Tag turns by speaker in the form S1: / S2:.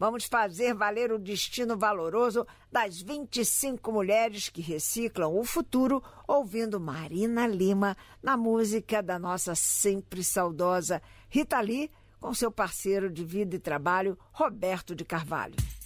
S1: Vamos fazer valer o destino valoroso das 25 mulheres que reciclam o futuro, ouvindo Marina Lima na música da nossa sempre saudosa Rita Lee, com seu parceiro de vida e trabalho, Roberto de Carvalho.